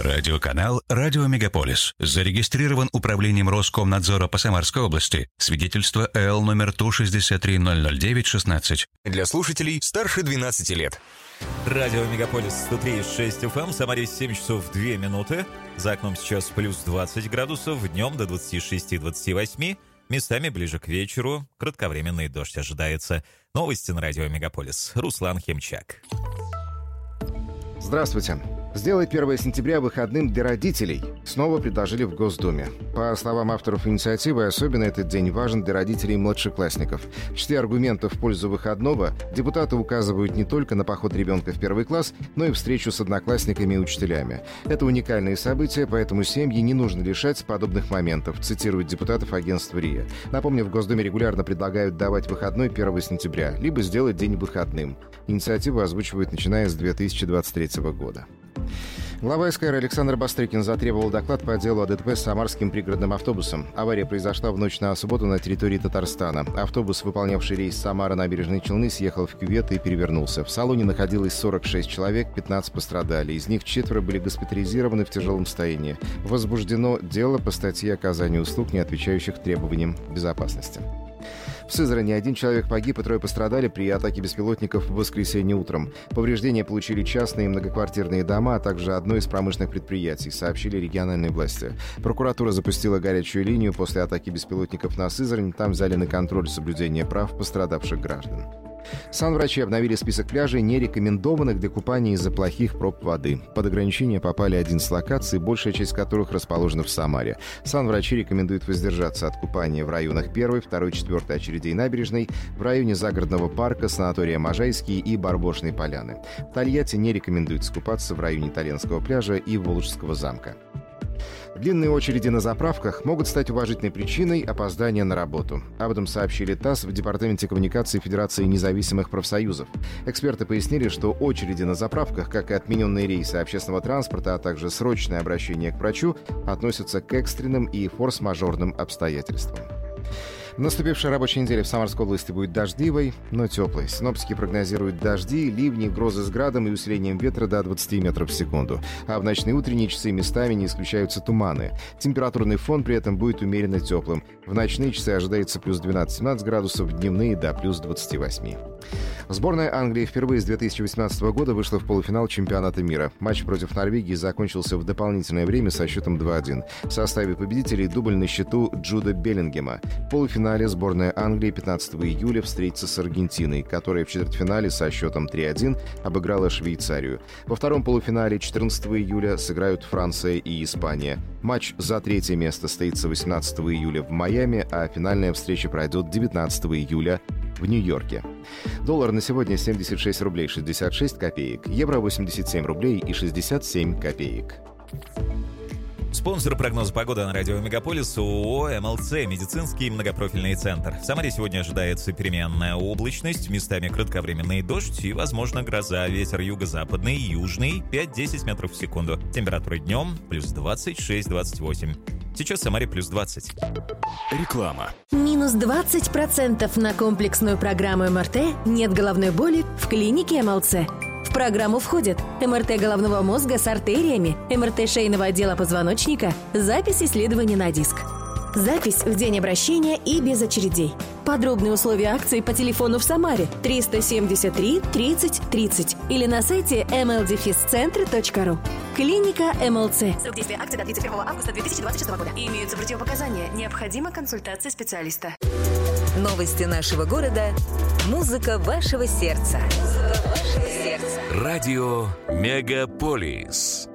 Радиоканал «Радио Мегаполис». Зарегистрирован управлением Роскомнадзора по Самарской области. Свидетельство ЭЛ номер Ту-63-009-16. Для слушателей старше 12 лет. Радио Мегаполис 103,6 FM. В Самаре 7 часов 2 минуты. За окном сейчас плюс 20 градусов. Днем до 26-28. Местами ближе к вечеру. Кратковременный дождь ожидается. Новости на Радио Мегаполис. Руслан Хемчак. Здравствуйте. Сделать 1 сентября выходным для родителей снова предложили в Госдуме. По словам авторов инициативы, особенно этот день важен для родителей младшеклассников. В числе аргументов в пользу выходного депутаты указывают не только на поход ребенка в первый класс, но и встречу с одноклассниками и учителями. Это уникальные события, поэтому семьи не нужно лишать подобных моментов, цитируют депутатов агентства РИА. Напомню, в Госдуме регулярно предлагают давать выходной 1 сентября, либо сделать день выходным. Инициативу озвучивают начиная с 2023 года. Глава СКР Александр Бастрыкин затребовал доклад по делу о ДТП с самарским пригородным автобусом. Авария произошла в ночь на субботу на территории Татарстана. Автобус, выполнявший рейс Самара-Набережные Челны, съехал в кювет и перевернулся. В салоне находилось 46 человек, 15 пострадали. Из них 4 были госпитализированы в тяжелом состоянии. Возбуждено дело по статье оказания услуг, не отвечающих требованиям безопасности. В Сызрани 1 человек погиб и 3 пострадали при атаке беспилотников в воскресенье утром. Повреждения получили частные и многоквартирные дома, а также одно из промышленных предприятий, сообщили региональные власти. Прокуратура запустила горячую линию после атаки беспилотников на Сызрань. Там взяли на контроль соблюдение прав пострадавших граждан. Санврачи обновили список пляжей, не рекомендованных для купания из-за плохих проб воды. Под ограничения попали 11 локаций, большая часть которых расположена в Самаре. Санврачи рекомендуют воздержаться от купания в районах 1, 2, 4 очередей набережной, в районе загородного парка, санатория Можайский и Барбошной поляны. В Тольятти не рекомендуется купаться в районе Итальянского пляжа и Волжского замка. Длинные очереди на заправках могут стать уважительной причиной опоздания на работу. Об этом сообщили ТАСС в Департаменте коммуникации Федерации независимых профсоюзов. Эксперты пояснили, что очереди на заправках, как и отмененные рейсы общественного транспорта, а также срочное обращение к врачу, относятся к экстренным и форс-мажорным обстоятельствам. Наступившая рабочая неделя в Самарской области будет дождливой, но теплой. Синоптики прогнозируют дожди, ливни, грозы с градом и усилением ветра до 20 метров в секунду. А в ночные и утренние часы местами не исключаются туманы. Температурный фон при этом будет умеренно теплым. В ночные часы ожидается плюс 12-17 градусов, дневные до плюс 28. Сборная Англии впервые с 2018 года вышла в полуфинал чемпионата мира. Матч против Норвегии закончился в дополнительное время со счетом 2-1. В составе победителей дубль на счету Джуда Беллингема. В полуфинале сборная Англии 15 июля встретится с Аргентиной, которая в четвертьфинале со счетом 3-1 обыграла Швейцарию. Во втором полуфинале 14 июля сыграют Франция и Испания. Матч за третье место состоится 18 июля в Майами, а финальная встреча пройдет 19 июля в Нью-Йорке. Доллар на сегодня 76 рублей 66 копеек, евро 87 рублей и 67 копеек. Спонсор прогноза погоды на Радио Мегаполис ООО «МЛЦ» медицинский многопрофильный центр. В Самаре сегодня ожидается переменная облачность, местами кратковременный дождь и, возможно, гроза. Ветер юго-западный, южный 5-10 метров в секунду. Температура днем плюс 26-28. Сейчас в Самаре плюс 20. Реклама. Минус 20% на комплексную программу МРТ «Нет головной боли» в клинике МЛЦ. В программу входят МРТ головного мозга с артериями, МРТ шейного отдела позвоночника, запись исследований на диск. Запись в день обращения и без очередей. Подробные условия акции по телефону в Самаре 373 30 30 или на сайте mldefiscentre.ru. Клиника МЛЦ. Срок действия акции до 31 августа 2026 года. Имеются противопоказания. Необходима консультация специалиста. Новости нашего города. Музыка вашего сердца. Радио Мегаполис.